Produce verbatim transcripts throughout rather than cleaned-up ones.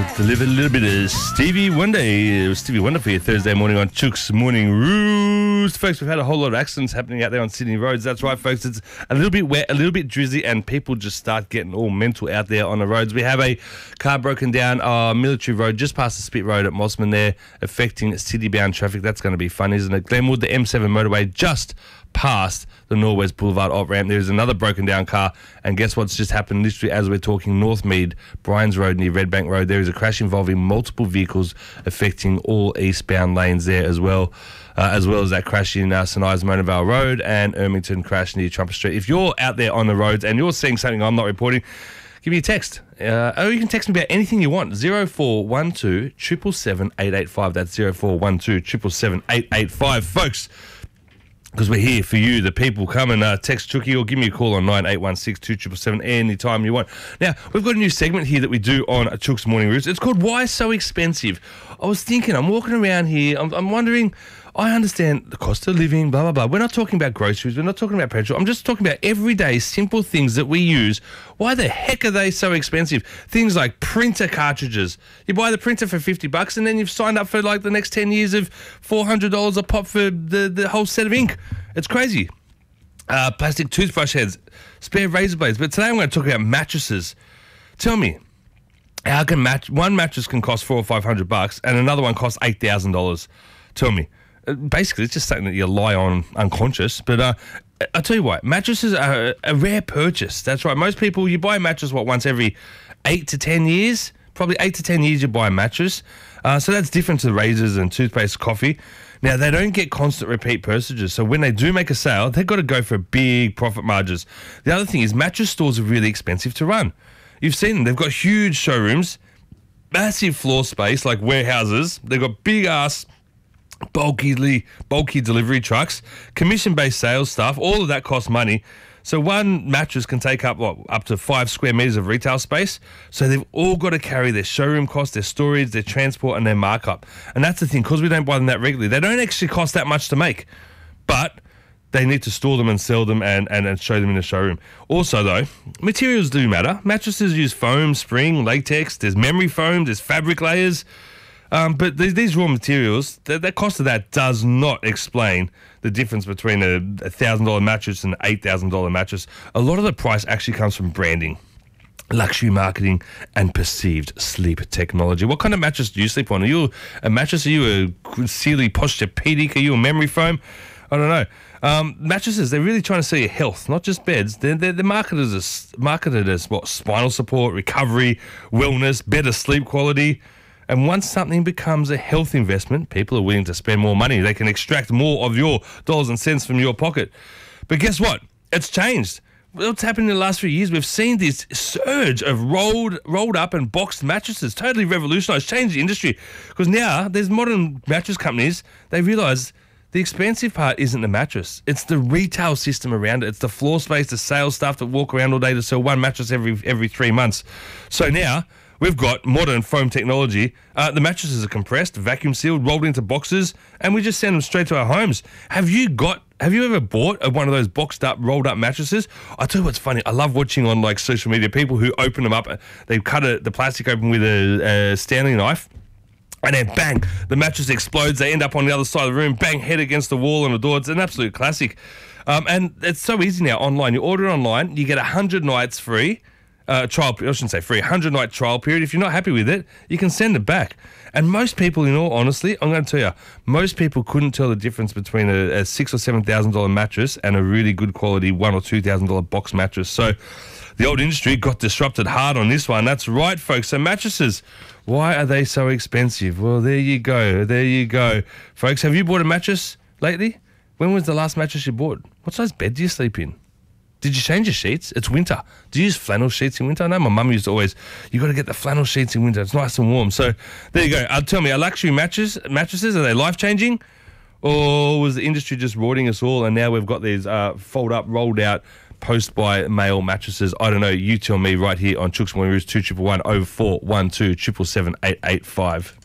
Deliver a little bit of Stevie Wonder. Stevie Wonder for you Thursday morning on Chook's Morning Roost. Folks, we've had a whole lot of accidents happening out there on Sydney roads. That's right, folks. It's a little bit wet, a little bit drizzly, and people just start getting all mental out there on the roads. We have a car broken down uh, Military Road just past the Spit Road at Mossman there, affecting city-bound traffic. That's going to be fun, isn't it? Glenwood, the M seven motorway just past the Norwest Boulevard op-ramp. There's another broken down car, and guess what's just happened literally as we're talking? Northmead, Bryans Road near Redbank Road. There is a crash involving multiple vehicles affecting all eastbound lanes there as well, uh, as well as that crash in uh, St Ives Monavale Road and Ermington crash near Trumpet Street. If you're out there on the roads and you're seeing something I'm not reporting, give me a text. Uh, or you can text me about anything you want. zero four one two, seven seven seven, eight eight five. That's zero four one two, seven seven seven, eight eight five. Folks, because we're here for you, the people. Come and uh, text Chooky or give me a call on nine eight one six, two seven seven seven anytime you want. Now, we've got a new segment here that we do on Chook's Morning Roost. It's called Why So Expensive? I was thinking, I'm walking around here, I'm, I'm wondering, I understand the cost of living, blah, blah, blah. We're not talking about groceries. We're not talking about petrol. I'm just talking about everyday simple things that we use. Why the heck are they so expensive? Things like printer cartridges. You buy the printer for fifty bucks and then you've signed up for like the next ten years of four hundred dollars a pop for the, the whole set of ink. It's crazy. Uh, plastic toothbrush heads, spare razor blades. But today I'm going to talk about mattresses. Tell me, how can mat- one mattress can cost four or five hundred bucks and another one costs eight thousand dollars? Tell me. Basically, it's just something that you lie on unconscious. But uh, I'll tell you what, mattresses are a rare purchase. That's right. Most people, you buy a mattress, what, once every eight to ten years? Probably eight to ten years you buy a mattress. Uh, so that's different to razors and toothpaste, coffee. Now, they don't get constant repeat purchases. So when they do make a sale, they've got to go for big profit margins. The other thing is mattress stores are really expensive to run. You've seen them. They've got huge showrooms, massive floor space like warehouses. They've got big-ass bulky, bulky delivery trucks, commission-based sales staff. All of that costs money. So one mattress can take up what, up to five square metres of retail space. So they've all got to carry their showroom costs, their storage, their transport and their markup. And that's the thing, because we don't buy them that regularly, they don't actually cost that much to make. But they need to store them and sell them and, and, and show them in the showroom. Also, though, materials do matter. Mattresses use foam, spring, latex. There's memory foam, there's fabric layers. Um, but these, these raw materials, the, the cost of that does not explain the difference between a one thousand dollars mattress and an eight thousand dollars mattress. A lot of the price actually comes from branding, luxury marketing, and perceived sleep technology. What kind of mattress do you sleep on? Are you a mattress? Are you a Sealy Posturepedic? Are you a memory foam? I don't know. Um, mattresses, they're really trying to sell your health, not just beds. They're, they're, they're marketed as, marketed as what, spinal support, recovery, wellness, better sleep quality. And once something becomes a health investment, people are willing to spend more money. They can extract more of your dollars and cents from your pocket. But guess what? It's changed. What's happened in the last few years? We've seen this surge of rolled rolled up and boxed mattresses, totally revolutionised, changed the industry. Because now there's modern mattress companies, they realise the expensive part isn't the mattress. It's the retail system around it. It's the floor space, the sales staff that walk around all day to sell one mattress every every three months. So now we've got modern foam technology. Uh, the mattresses are compressed, vacuum sealed, rolled into boxes, and we just send them straight to our homes. Have you got? Have you ever bought a, one of those boxed up, rolled up mattresses? I tell you what's funny. I love watching on like social media people who open them up. They cut a, the plastic open with a, a Stanley knife. And then bang, the mattress explodes. They end up on the other side of the room, bang, head against the wall and the door. It's an absolute classic. Um, and it's so easy now online. You order it online, you get one hundred nights free. Uh, trial, I shouldn't say free, one hundred night trial period. If you're not happy with it, you can send it back. And most people, in all honesty, I'm going to tell you, most people couldn't tell the difference between a, a six or seven thousand dollar mattress and a really good quality one or two thousand dollar box mattress. So the old industry got disrupted hard on this one. That's right, folks. So mattresses, why are they so expensive? Well, there you go. There you go, folks. Have you bought a mattress lately? When was the last mattress you bought? What size bed do you sleep in? Did you change your sheets? It's winter. Do you use flannel sheets in winter? I know my mum used to always, you got to get the flannel sheets in winter. It's nice and warm. So there you go. Uh, tell me, are luxury mattress, mattresses, are they life-changing? Or was the industry just rorting us all and now we've got these uh, fold-up, rolled-out, post-by-mail mattresses? I don't know. You tell me right here on Chook's Morning Roost, two one one, oh four one two, seven seven seven, eight eight five.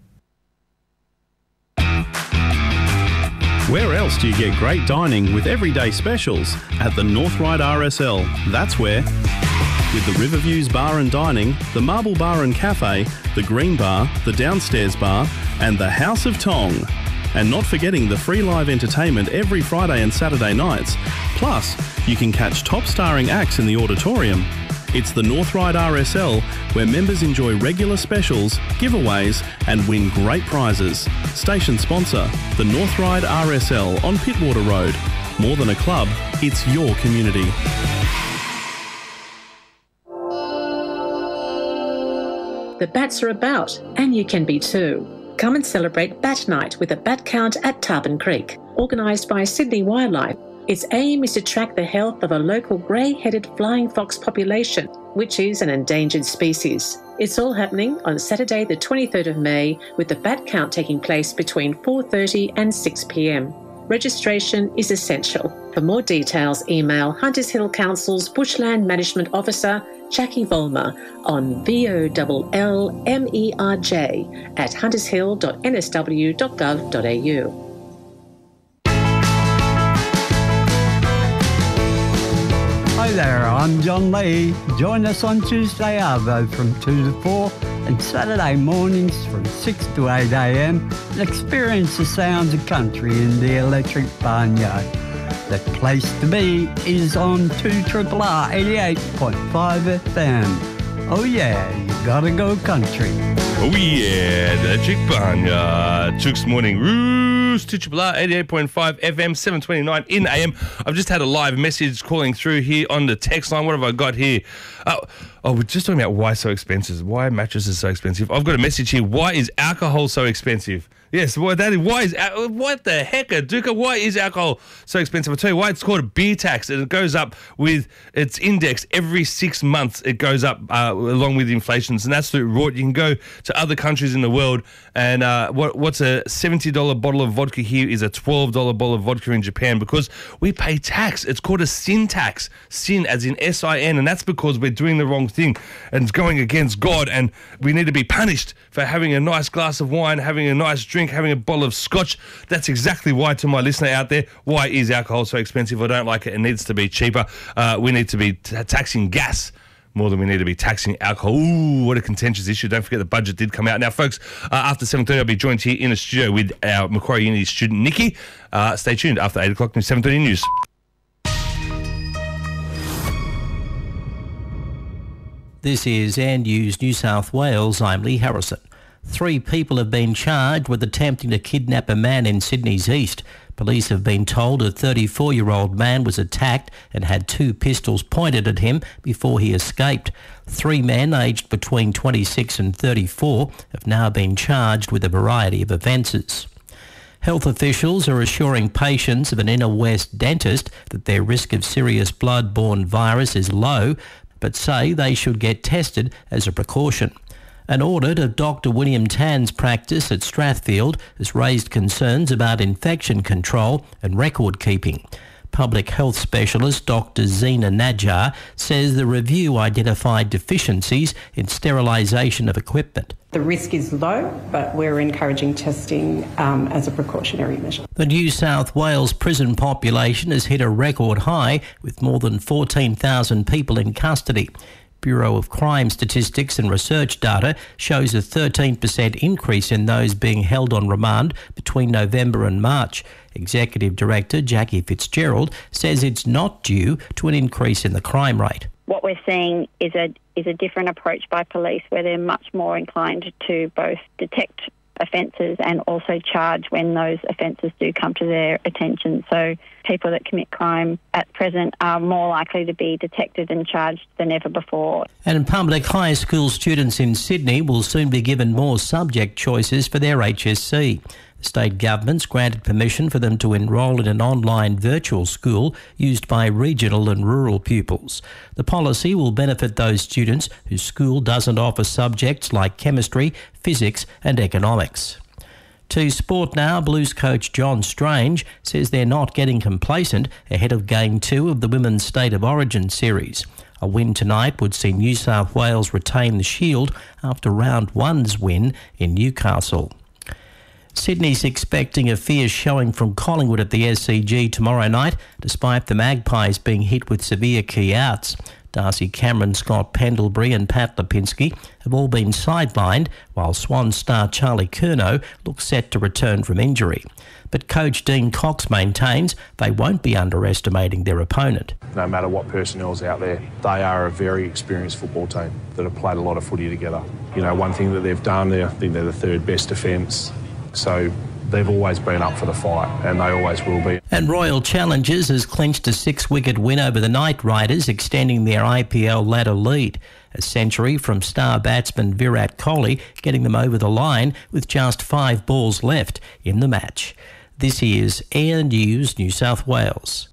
Where else do you get great dining with everyday specials? At the North Ryde R S L. That's where. with the Riverviews Bar and Dining, the Marble Bar and Cafe, the Green Bar, the Downstairs Bar and the House of Tong. And not forgetting the free live entertainment every Friday and Saturday nights. Plus, you can catch top starring acts in the auditorium. It's the North Ryde R S L, where members enjoy regular specials, giveaways and win great prizes. Station sponsor, the North Ryde R S L on Pittwater Road. More than a club, it's your community. The bats are about, and you can be too. Come and celebrate Bat Night with a bat count at Tarpon Creek, organised by Sydney Wildlife. Its aim is to track the health of a local grey-headed flying fox population, which is an endangered species. It's all happening on Saturday the twenty-third of May, with the bat count taking place between four thirty and six p m. Registration is essential. For more details, email Hunters Hill Council's Bushland Management Officer, Jackie Vollmer, on V O L L M E R J at huntershill dot n s w dot gov dot a u. Hi there, I'm John Lee. Join us on Tuesday Arvo from two to four and Saturday mornings from six to eight a m and experience the sounds of country in the Electric Barnyard. The place to be is on two R R R eighty-eight point five F M. Oh yeah, you gotta go country. Oh yeah, the Electric Barnyard. Chooks Morning Roost, two R R R eighty-eight point five F M, seven twenty-nine in A M. I've just had a live message calling through here on the text line. What have I got here? Oh, oh, we're just talking about why so expensive. Why mattresses so expensive. I've got a message here. Why is alcohol so expensive? Yes, well, that is, why is, what the heck, Duka, why is alcohol so expensive? I'll tell you why. It's called a beer tax, and it goes up with its index every six months. It goes up uh, along with inflation. It's an absolute rort. You can go to other countries in the world, and uh, what, what's a seventy dollars bottle of vodka here is a twelve dollars bottle of vodka in Japan, because we pay tax. It's called a sin tax. Sin as in S I N, and that's because we're doing the wrong thing and it's going against God, and we need to be punished for having a nice glass of wine, having a nice drink, having a bottle of scotch. That's exactly why, to my listener out there, why is alcohol so expensive? I don't like it. It needs to be cheaper. Uh, we need to be t- taxing gas more than we need to be taxing alcohol. Ooh, what a contentious issue. Don't forget the budget did come out. Now, folks, uh, after seven thirty, I'll be joined here in the studio with our Macquarie Uni student, Nikki. Uh, stay tuned after eight o'clock news, seven thirty news. This is Air News New South Wales. I'm Lee Harrison. Three people have been charged with attempting to kidnap a man in Sydney's east. Police have been told a thirty-four-year-old man was attacked and had two pistols pointed at him before he escaped. Three men aged between twenty-six and thirty-four have now been charged with a variety of offences. Health officials are assuring patients of an inner west dentist that their risk of serious blood-borne virus is low, but say they should get tested as a precaution. An audit of Doctor William Tan's practice at Strathfield has raised concerns about infection control and record keeping. Public health specialist Doctor Zena Najjar says the review identified deficiencies in sterilisation of equipment. The risk is low, but we're encouraging testing um, as a precautionary measure. The New South Wales prison population has hit a record high with more than fourteen thousand people in custody. Bureau of Crime Statistics and Research data shows a thirteen percent increase in those being held on remand between November and March. Executive Director Jackie Fitzgerald says it's not due to an increase in the crime rate. What we're seeing is a is a different approach by police, where they're much more inclined to both detect offences and also charge when those offences do come to their attention. So people that commit crime at present are more likely to be detected and charged than ever before. And public high school students in Sydney will soon be given more subject choices for their H S C. The state government's granted permission for them to enrol in an online virtual school used by regional and rural pupils. The policy will benefit those students whose school doesn't offer subjects like chemistry, physics and economics. To sport now, Blues coach John Strange says they're not getting complacent ahead of Game two of the Women's State of Origin series. A win tonight would see New South Wales retain the shield after round one's win in Newcastle. Sydney's expecting a fierce showing from Collingwood at the S C G tomorrow night, despite the Magpies being hit with severe key outs. Darcy Cameron, Scott Pendlebury and Pat Lipinski have all been sidelined, while Swan star Charlie Curnow looks set to return from injury. But coach Dean Cox maintains they won't be underestimating their opponent. No matter what personnel's out there, they are a very experienced football team that have played a lot of footy together. You know, one thing that they've done, I think they're the third best defence. So they've always been up for the fight, and they always will be. And Royal Challengers has clinched a six-wicket win over the Knight Riders, extending their I P L ladder lead. A century from star batsman Virat Kohli, getting them over the line with just five balls left in the match. This is Air News New South Wales.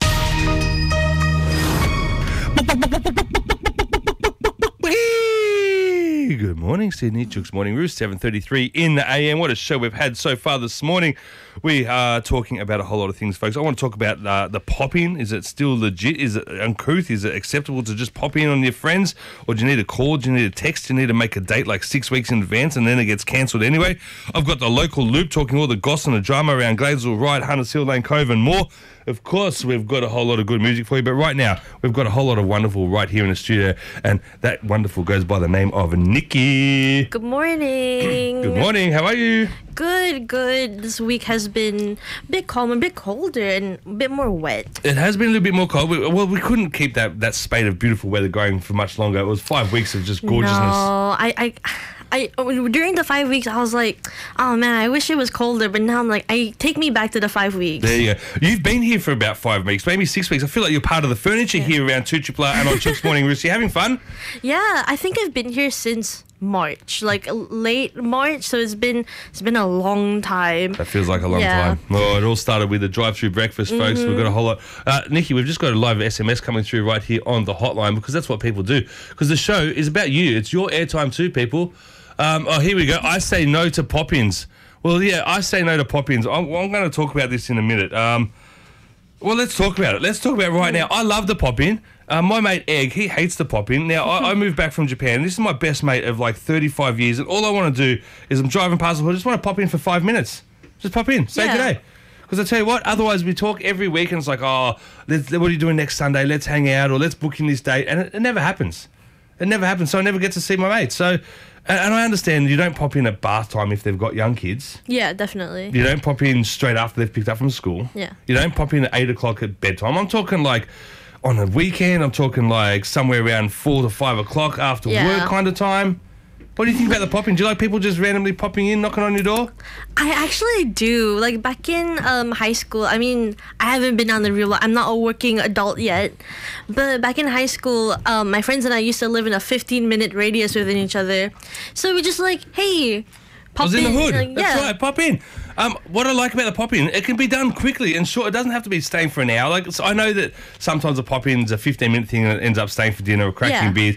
Good morning, Sydney. Chooks Morning Roost, seven thirty-three in the A M. What a show we've had so far this morning. We are talking about a whole lot of things, folks. I want to talk about uh, the pop-in. Is it still legit? Is it uncouth? Is it acceptable to just pop in on your friends? Or do you need a call? Do you need a text? Do you need to make a date like six weeks in advance and then it gets cancelled anyway? I've got the local loop talking all the goss and the drama around Gladesville, Ryde, Hunters Hill, Lane Cove and more. Of course, we've got a whole lot of good music for you, but right now, we've got a whole lot of wonderful right here in the studio, and that wonderful goes by the name of Nikki. Good morning. Good morning. How are you? Good, good. This week has been a bit calm, a bit colder, and a bit more wet. It has been a little bit more cold. We, well, we couldn't keep that, that spate of beautiful weather going for much longer. It was five weeks of just gorgeousness. No, I... I I during the five weeks, I was like, oh man, I wish it was colder. But now I'm like, I take me back to the five weeks. There you go. You've been here for about five weeks, maybe six weeks. I feel like you're part of the furniture yeah. here around two Triple R and on Chooks Morning Roost. You having fun? Yeah, I think I've been here since March, like late March. So it's been it's been a long time. That feels like a long yeah. time. Well, it all started with the drive-through breakfast, folks. Mm-hmm. We've got a whole lot. Uh, Nikki, we've just got a live S M S coming through right here on the hotline because that's what people do. Because the show is about you. It's your airtime too, people. Um, oh, here we go. I say no to pop-ins. Well, yeah, I say no to pop-ins. I'm, I'm going to talk about this in a minute. Um, well, let's talk about it. Let's talk about it right now. I love the pop-in. Uh, my mate Egg, he hates the pop-in. Now, I, I moved back from Japan. This is my best mate of like thirty-five years, and all I want to do is I'm driving past the hood. I just want to pop in for five minutes. Just pop in. Say yeah. good day. Because I tell you what, otherwise we talk every week, and it's like, oh, let's, what are you doing next Sunday? Let's hang out, or let's book in this date. And it, it never happens. It never happens, so I never get to see my mates. So... And I understand you don't pop in at bath time if they've got young kids. Yeah, definitely. You don't pop in straight after they've picked up from school. Yeah. You don't pop in at eight o'clock at bedtime. I'm talking like on a weekend. I'm talking like somewhere around four to five o'clock after yeah. work kind of time. What do you think about the popping? Do you like people just randomly popping in, knocking on your door? I actually do. Like back in um, high school, I mean, I haven't been on the real life. I'm not a working adult yet. But back in high school, um, my friends and I used to live in a fifteen minute radius within each other. So we just like, hey, pop I was in the hood. Like, That's yeah. right, pop in. Um, what I like about the pop-in, it can be done quickly and short. It doesn't have to be staying for an hour. Like so I know that sometimes a pop-in's a fifteen minute thing and it ends up staying for dinner or cracking Yeah. beers.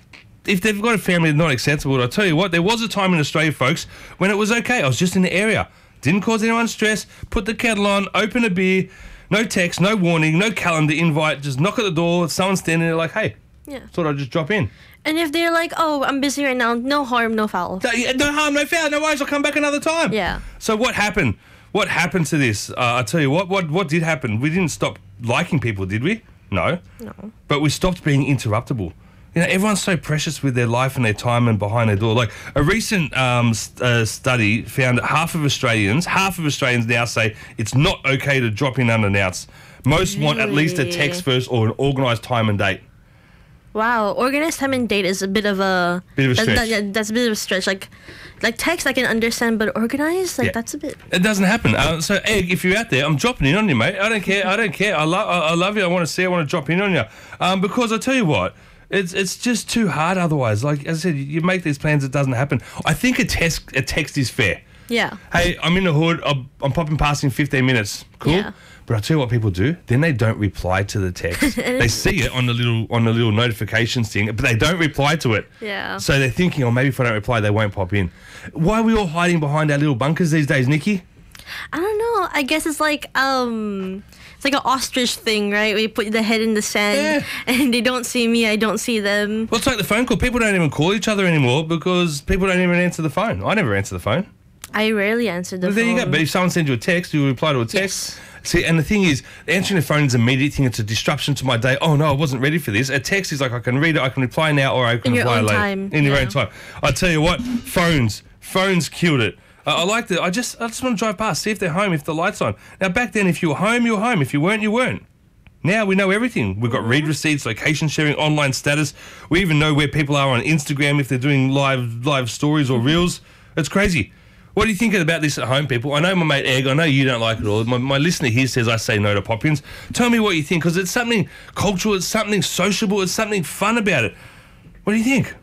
If they've got a family that's not acceptable, I'll tell you what, there was a time in Australia, folks, when it was okay. I was just in the area. Didn't cause anyone stress. Put the kettle on, open a beer, no text, no warning, no calendar invite. Just knock at the door. Someone's standing there like, hey, Yeah. thought I'd just drop in. And if they're like, oh, I'm busy right now, no harm, no foul. No, no harm, no foul. No worries, I'll come back another time. Yeah. So what happened? What happened to this? Uh, I'll tell you what, what, what did happen. We didn't stop liking people, did we? No. No. But we stopped being interruptible. You know, everyone's so precious with their life and their time and behind their door. Like a recent um, st- uh, study found that half of Australians, half of Australians now say it's not okay to drop in unannounced. Most want at least a text first or an organised time and date. Wow, organised time and date is a bit of a Bit of a that- stretch. that- yeah, that's a bit of a stretch. Like, like text I can understand, but organized, like Yeah. that's a bit. It doesn't happen. Uh, so, Egg, if you're out there, I'm dropping in on you, mate. I don't care. I don't care. I love. I, I love you. I want to see. I want to drop in on you. Um, because I tell you what, it's it's just too hard otherwise. Like as I said, you make these plans, it doesn't happen. I think a text a text is fair. Yeah. Hey, I'm in the hood. I'm, I'm popping past in fifteen minutes. Cool. Yeah. But I'll tell you what people do. Then they don't reply to the text. They see it on the little on the little notifications thing, but they don't reply to it. Yeah. So they're thinking, oh, maybe if I don't reply, they won't pop in. Why are we all hiding behind our little bunkers these days, Nikki? I don't know. I guess it's like um, it's like an ostrich thing, right? We put the head in the sand, Yeah. and they don't see me, I don't see them. Well, it's like the phone call. People don't even call each other anymore because people don't even answer the phone. I never answer the phone. I rarely answer the Well, phone. there you go. But if someone sends you a text, you reply to a text. Yes. See, and the thing is, answering the phone is an immediate thing. It's a disruption to my day. Oh, no, I wasn't ready for this. A text is like, I can read it, I can reply now, or I can In your reply own later. time, In your yeah. own time. I tell you what, phones, phones killed it. Uh, I like that. I just, I just want to drive past, see if they're home, if the light's on. Now, back then, if you were home, you were home. If you weren't, you weren't. Now we know everything. We've got read receipts, location sharing, online status. We even know where people are on Instagram if they're doing live live stories or reels. It's crazy. What do you think about this at home, people? I know my mate Egg, I know you don't like it all. My, my listener here says I say no to pop-ins. Tell me what you think, because it's something cultural, it's something sociable, it's something fun about it. What do you think?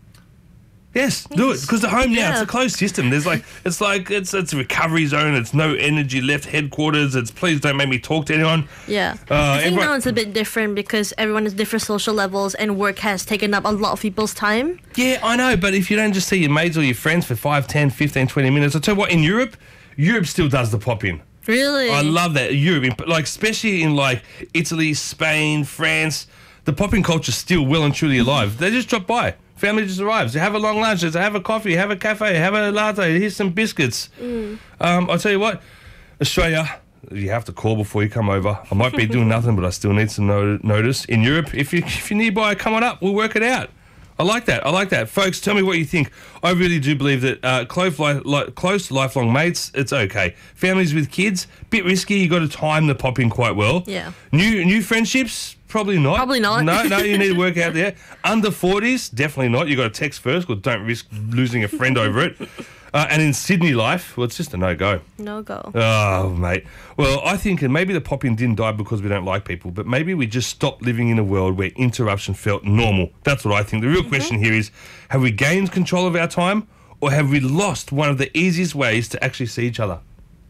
Yes, do it. Because the home now, it's Yeah. a closed system. There's like, it's like, it's it's a recovery zone. It's no energy left headquarters. It's please don't make me talk to anyone. Yeah. Uh, I think everyone- now it's a bit different because everyone has different social levels and work has taken up a lot of people's time. Yeah, I know, but if you don't just see your mates or your friends for five, ten, fifteen, twenty minutes, I'll tell you what, in Europe, Europe still does the pop-in. Really? I love that. Europe, in- like especially in like Italy, Spain, France, the pop-in culture's still well and truly alive. They just drop by. Family just arrives. They have a long lunch. They have a coffee, have a cafe, have a latte. Here's some biscuits. Mm. Um, I'll tell you what, Australia, you have to call before you come over. I might be doing nothing, but I still need some no- notice. In Europe, if, you, if you're nearby, come on up. We'll work it out. I like that. I like that. Folks, tell me what you think. I really do believe that uh, close, li- li- close, lifelong mates, it's okay. Families with kids, bit risky. You got to time the pop in quite well. Yeah. New new friendships, probably not. Probably not. No, no, you need to work out there. Under forties, definitely not. You got to text first, because don't risk losing a friend over it. Uh, and in Sydney life, well, it's just a no-go. No go. Oh, mate. Well, I think and maybe the pop-in didn't die because we don't like people, but maybe we just stopped living in a world where interruption felt normal. That's what I think. The real question here is, have we gained control of our time, or have we lost one of the easiest ways to actually see each other?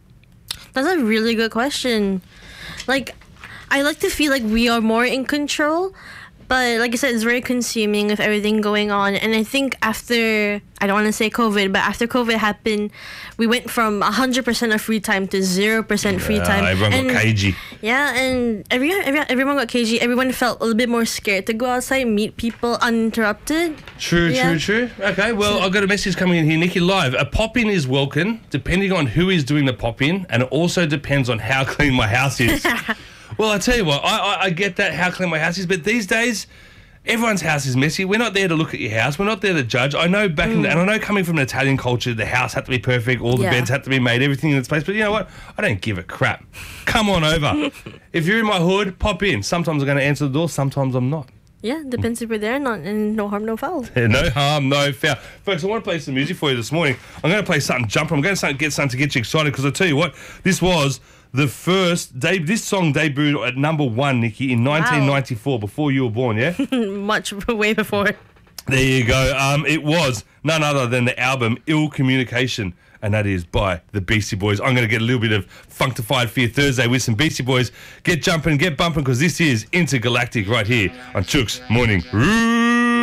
That's a really good question. Like, I like to feel like we are more in control, but like I said, it's very consuming with everything going on. And I think after, I don't want to say COVID, but after COVID happened, we went from one hundred percent of free time to zero percent free Ah, time. everyone and, got cagey. Yeah, and everyone, everyone, everyone got cagey. Everyone felt a little bit more scared to go outside, meet people uninterrupted. True, Yeah. true, true. Okay, well, I've got a message coming in here, Nikki, live. A pop-in is welcome, depending on who is doing the pop-in, and it also depends on how clean my house is. Well, I tell you what, I, I, I get that, how clean my house is, but these days, everyone's house is messy. We're not there to look at your house. We're not there to judge. I know back in the, and I know coming from an Italian culture, the house had to be perfect, all the Yeah. beds had to be made, everything in its place. But you know what? I don't give a crap. Come on over. If you're in my hood, pop in. Sometimes I'm going to answer the door, sometimes I'm not. Yeah, depends if we're there or not, and no harm, no foul. Yeah, no harm, no foul. Folks, I want to play some music for you this morning. I'm going to play something jumper. I'm going to get something to get you excited, because I tell you what, this was the first, deb- this song debuted at number one, Nikki, in nineteen ninety-four, before you were born, yeah? Much way before. There you go. Um, it was none other than the album Ill Communication, and that is by the Beastie Boys. I'm going to get a little bit of Functified for your Thursday with some Beastie Boys. Get jumping, get bumping, because this is Intergalactic right here on Chooks Morning Roo.